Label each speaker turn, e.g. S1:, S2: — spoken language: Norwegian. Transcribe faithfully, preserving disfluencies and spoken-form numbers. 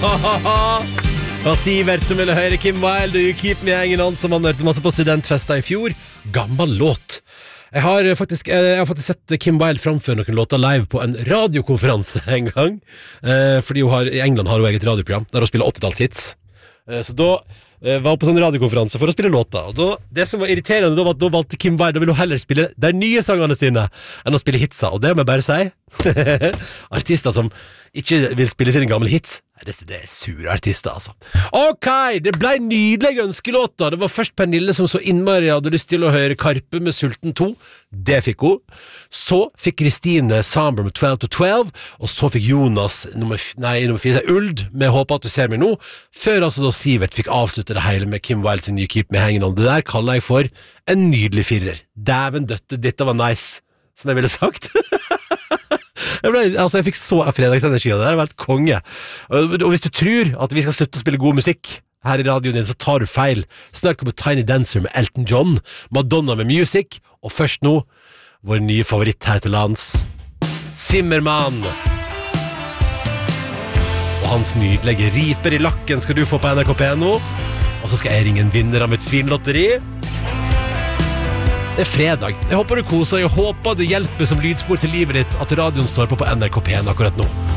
S1: Og Sivert som ville høre Kim Wilde og You Keep Me Hanging On, som han hørte masse på studentfester i fjor. Gammel låt. Jeg har faktisk, jeg har faktisk sett Kim Wilde framføre noen låter live på en radiokonferanse en gang. Eh, fordi hun har, i England har hun eget radioprogram der hun spiller åttitallshits. Eh, så da eh, var hun på sånn radiokonferanse for å spille låter. Og da, det som var irriterende da var at da valgte Kim Wilde, da ville hun heller spille de nye sangene sine enn å spille hitsa. Og det må jeg bare si. Artister som ikke vil spille sine gamle hits. Det, det er sure artister, altså. Ok, det ble nydelige ønskelåter. Det var først Pernille som så innmari hadde lyst til å høre Karpe med Sulten to. Det fikk hun. Så fikk Kristine Samber med twelve to twelve. Og så fikk Jonas nummer, nei, nummer fire, Uld med Håper at du ser meg nå. Før altså da Sivert fikk avslutte det hele med Kim Wilde sin You Keep Me Hanging On. Det der kaller jeg for en nydelig firer. Dæven døtte, dette var nice, som jeg ville sagt. Jeg, ble, altså jeg fikk så fredagsenergi av det der, det var helt konge. Og, og hvis du tror at vi skal slutte å spille god musikk her i radioen din, så tar du feil. Snart kommer Tiny Dancer med Elton John, Madonna med Music, og først nå, vår nye favoritt her til lands, Zimmermann. Og hans nydelige Riper i lakken skal du få på N R K P nå. Og så skal jeg ringe en vinner av mitt svinlotteri. Det er fredag. Jeg håper du koser deg, og håper det hjelper som lydspor til livet ditt at radioen står på på N R K P akkurat nå.